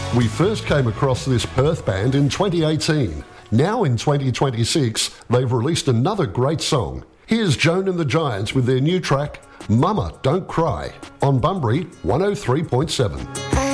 We first came across this Perth band in 2018. Now in 2026, they've released another great song. Here's Joan and the Giants with their new track, Mama Don't Cry, on Bunbury 103.7.